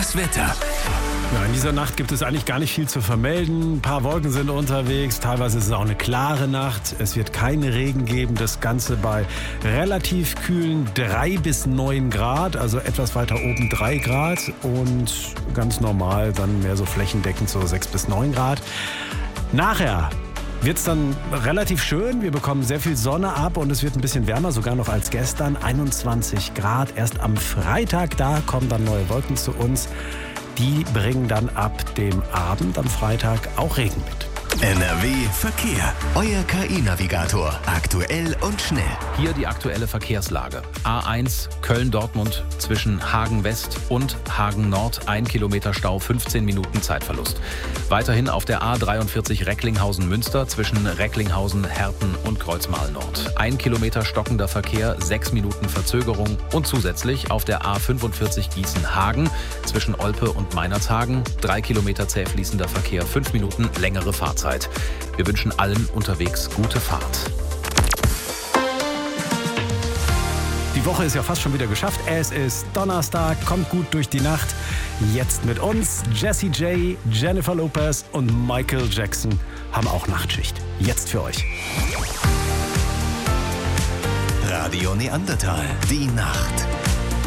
Das Wetter. Ja, in dieser Nacht gibt es eigentlich gar nicht viel zu vermelden. Ein paar Wolken sind unterwegs. Teilweise ist es auch eine klare Nacht. Es wird keinen Regen geben. Das Ganze bei relativ kühlen 3 bis 9 Grad. Also etwas weiter oben 3 Grad. Und ganz normal dann mehr so flächendeckend so 6 bis 9 Grad. Nachher wird es dann relativ schön. Wir bekommen sehr viel Sonne ab und es wird ein bisschen wärmer, sogar noch als gestern. 21 Grad. Erst am Freitag, da kommen dann neue Wolken zu uns. Die bringen dann ab dem Abend am Freitag auch Regen mit. NRW Verkehr. Euer KI-Navigator. Aktuell und schnell. Hier die aktuelle Verkehrslage. A1 Köln-Dortmund zwischen Hagen West und Hagen Nord. 1 Kilometer Stau, 15 Minuten Zeitverlust. Weiterhin auf der A43 Recklinghausen-Münster zwischen Recklinghausen, Herten und Kreuzmahl Nord. 1 Kilometer stockender Verkehr, 6 Minuten Verzögerung. Und zusätzlich auf der A45 Gießen-Hagen zwischen Olpe und Meinerzhagen. 3 Kilometer zäh fließender Verkehr, 5 Minuten längere Fahrzeit. Wir wünschen allen unterwegs gute Fahrt. Die Woche ist ja fast schon wieder geschafft. Es ist Donnerstag, kommt gut durch die Nacht. Jetzt mit uns Jessie J, Jennifer Lopez und Michael Jackson haben auch Nachtschicht. Jetzt für euch. Radio Neandertal. Die Nacht.